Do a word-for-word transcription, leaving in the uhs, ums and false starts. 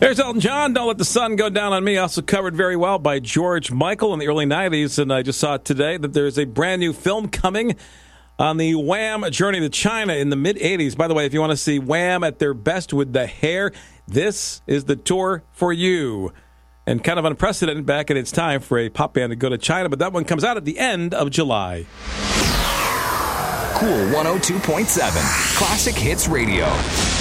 There's Elton John, Don't Let the Sun Go Down on Me, also covered very well by George Michael in the early nineties. And I just saw today that there's a brand new film coming on the Wham journey to China in the mid-eighties. By the way, if you want to see Wham at their best with the hair, this is the tour for you. And kind of unprecedented back in its time for a pop band to go to China, but that one comes out at the end of July. Cool one oh two point seven, Classic Hits Radio.